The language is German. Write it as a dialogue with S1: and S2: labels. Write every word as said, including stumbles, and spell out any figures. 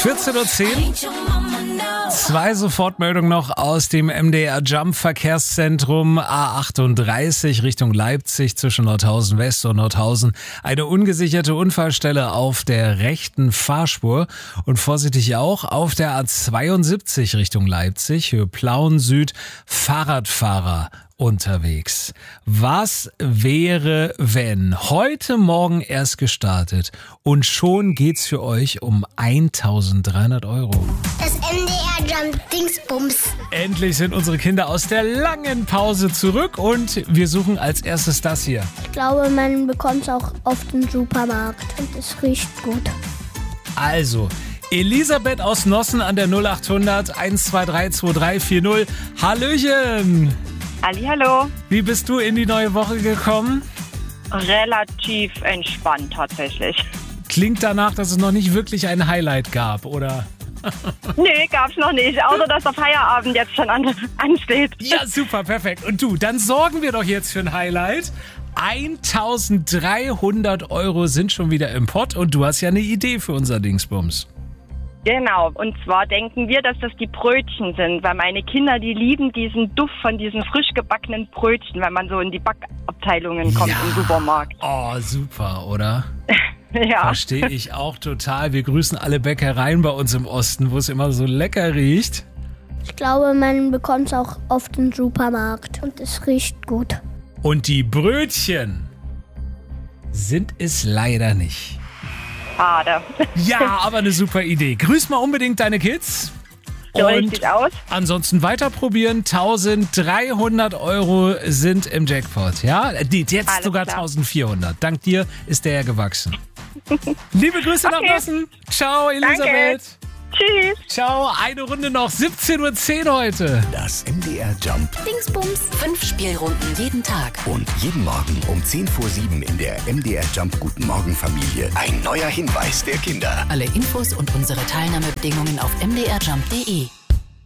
S1: vierzehn Uhr zehn. Zwei Sofortmeldungen noch aus dem M D R Jump Verkehrszentrum A achtunddreißig Richtung Leipzig zwischen Nordhausen West und Nordhausen. Eine ungesicherte Unfallstelle auf der rechten Fahrspur und vorsichtig auch auf der A zweiundsiebzig Richtung Leipzig, Höhe Plauen Süd, Fahrradfahrer unterwegs. Was wäre, wenn heute Morgen erst gestartet und schon geht's für euch um eintausenddreihundert Euro?
S2: Das M D R Jump Dingsbums.
S1: Endlich sind unsere Kinder aus der langen Pause zurück und wir suchen als erstes das hier.
S2: Ich glaube, man bekommt es auch auf dem Supermarkt und es riecht gut.
S1: Also, Elisabeth aus Nossen an der null achthundert eins zwei drei zwei drei vier null. Hallöchen!
S3: Hallihallo.
S1: Wie bist du in die neue Woche gekommen?
S3: Relativ entspannt tatsächlich.
S1: Klingt danach, dass es noch nicht wirklich ein Highlight gab, oder?
S3: Nee, gab's noch nicht, außer dass der Feierabend jetzt schon an, ansteht.
S1: Ja, super, perfekt. Und du, dann sorgen wir doch jetzt für ein Highlight. eintausenddreihundert Euro sind schon wieder im Pott und du hast ja eine Idee für unser Dingsbums.
S3: Genau, und zwar denken wir, dass das die Brötchen sind, weil meine Kinder, die lieben diesen Duft von diesen frisch gebackenen Brötchen, wenn man so in die Backabteilungen kommt
S1: Ja.
S3: im Supermarkt.
S1: Oh, super, oder?
S3: Ja.
S1: Verstehe ich auch total. Wir grüßen alle Bäckereien bei uns im Osten, wo es immer so lecker riecht.
S2: Ich glaube, man bekommt es auch auf dem Supermarkt und es riecht gut.
S1: Und die Brötchen sind es leider nicht.
S3: Schade.
S1: Ja, aber eine super Idee. Grüß mal unbedingt deine Kids.
S3: So
S1: Und
S3: richtig aus.
S1: ansonsten weiter probieren. eintausenddreihundert Euro sind im Jackpot. Ja, die- jetzt
S3: Alles
S1: sogar
S3: klar.
S1: eintausendvierhundert. Dank dir ist der ja gewachsen. Liebe Grüße nach
S3: Okay.
S1: Nossen. Ciao, Elisabeth.
S3: Tschüss.
S1: Ciao, eine Runde noch. siebzehn Uhr zehn heute.
S4: Das M D R Jump
S2: Dingsbums.
S5: Fünf Spielrunden jeden Tag.
S4: und jeden Morgen um zehn vor sieben in der M D R Jump Guten Morgen Familie. Ein neuer Hinweis der Kinder.
S5: Alle Infos und unsere Teilnahmebedingungen auf m d r jump punkt d e.